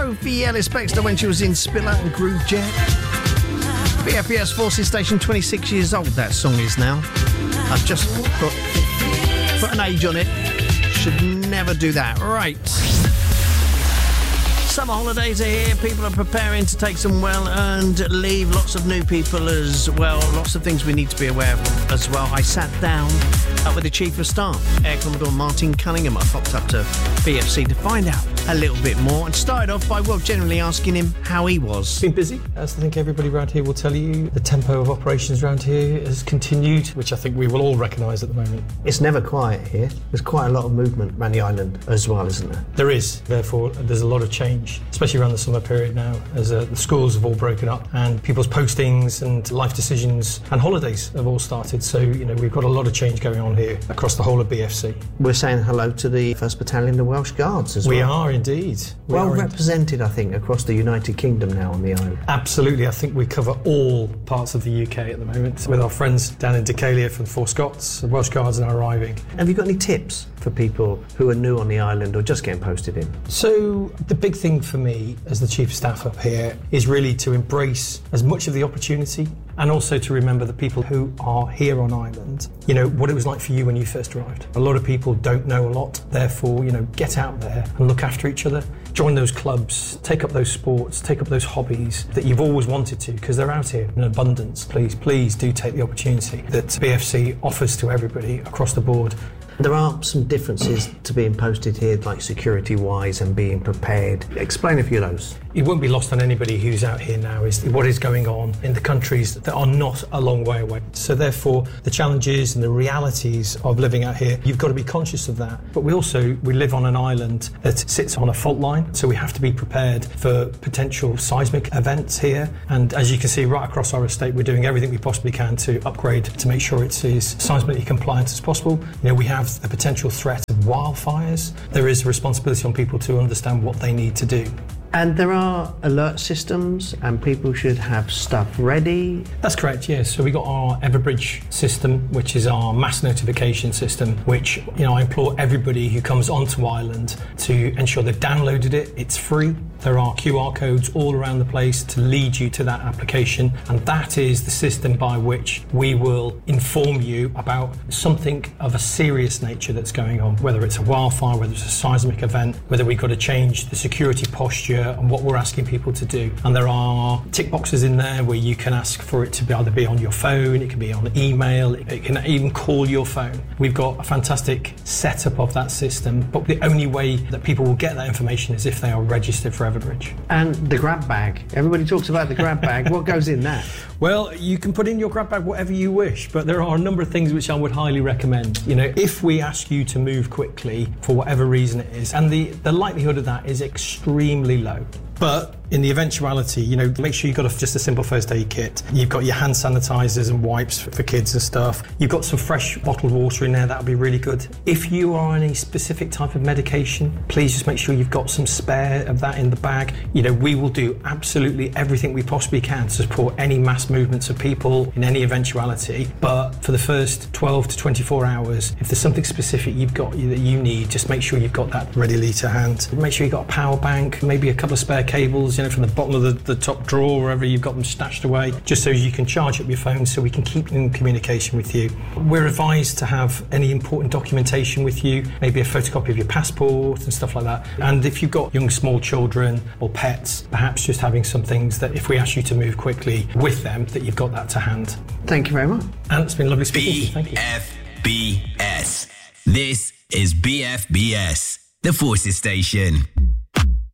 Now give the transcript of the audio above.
Sophie Ellis-Bextor when she was in Spiller and Groove Jet. BFBS Forces Station, 26 years old that song is now. I've just put an age on it. Should never do that. Right. Summer holidays are here. People are preparing to take some well-earned leave. Lots of new people as well. Lots of things we need to be aware of as well. I sat down with the Chief of Staff, Air Commodore Martin Cunningham. I popped up to BFC to find out a little bit more and started off by, generally asking him how he was. It's been busy, as I think everybody around here will tell you. The tempo of operations around here has continued, which I think we will all recognise at the moment. It's never quiet here. There's quite a lot of movement around the island as well, isn't there? There is. Therefore, there's a lot of change, especially around the summer period now, as the schools have all broken up and people's postings and life decisions and holidays have all started. So, we've got a lot of change going on here across the whole of BFC. We're saying hello to the 1st Battalion, the Welsh Guards as well. We are indeed. Well represented, I think, across the United Kingdom now on the island. Absolutely. I think we cover all parts of the UK at the moment with our friends down in Decalia from Four Scots. The Welsh Guards are arriving. Have you got any tips for people who are new on the island or just getting posted in? So the big thing for me as the Chief of Staff up here is really to embrace as much of the opportunity and also to remember the people who are here on island, what it was like for you when you first arrived. A lot of people don't know a lot, therefore, get out there and look after each other. Join those clubs, take up those sports, take up those hobbies that you've always wanted to, because they're out here in abundance. Please do take the opportunity that BFC offers to everybody across the board. There are some differences to being posted here, like security-wise and being prepared. Explain a few of those. It won't be lost on anybody who's out here now is what is going on in the countries that are not a long way away. So therefore, the challenges and the realities of living out here, you've got to be conscious of that. But we live on an island that sits on a fault line, so we have to be prepared for potential seismic events here. And as you can see right across our estate, we're doing everything we possibly can to upgrade to make sure it's as seismically compliant as possible. We have the potential threat of wildfires. There is a responsibility on people to understand what they need to do. And there are alert systems and people should have stuff ready? That's correct, yes. So we got our Everbridge system, which is our mass notification system, which, I implore everybody who comes onto Ireland to ensure they've downloaded it. It's free. There are QR codes all around the place to lead you to that application. And that is the system by which we will inform you about something of a serious nature that's going on, whether it's a wildfire, whether it's a seismic event, whether we've got to change the security posture and what we're asking people to do. And there are tick boxes in there where you can ask for it to either be on your phone, it can be on email, it can even call your phone. We've got a fantastic setup of that system, but the only way that people will get that information is if they are registered for Everbridge. And the grab bag. Everybody talks about the grab bag. What goes in that? Well, you can put in your grab bag whatever you wish, but there are a number of things which I would highly recommend. If we ask you to move quickly for whatever reason it is, and the likelihood of that is extremely low. But in the eventuality, make sure you've got just a simple first aid kit. You've got your hand sanitizers and wipes for kids and stuff. You've got some fresh bottled water in there. That would be really good. If you are on a specific type of medication, please just make sure you've got some spare of that in the bag. We will do absolutely everything we possibly can to support any mass movements of people in any eventuality. But for the first 12 to 24 hours, if there's something specific you've got that you need, just make sure you've got that readily to hand. Make sure you've got a power bank, maybe a couple of spare cables, from the bottom of the top drawer, wherever you've got them stashed away, just so you can charge up your phone so we can keep in communication with you. We're advised to have any important documentation with you, maybe a photocopy of your passport and stuff like that. And if you've got young, small children or pets, perhaps just having some things that if we ask you to move quickly with them, that you've got that to hand. Thank you very much. And it's been lovely speaking to you. Thank you. BFBS. This is BFBS, the Forces Station.